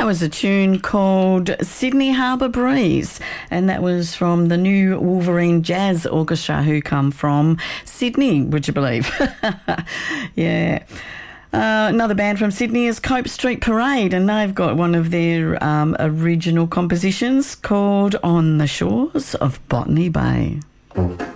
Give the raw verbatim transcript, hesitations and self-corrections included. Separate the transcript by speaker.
Speaker 1: That was a tune called Sydney Harbour Breeze, and that was from the New Wolverine Jazz Orchestra, who come from Sydney, would you believe? Yeah. Uh, another band from Sydney is Cope Street Parade, and they've got one of their um, original compositions called On the Shores of Botany Bay.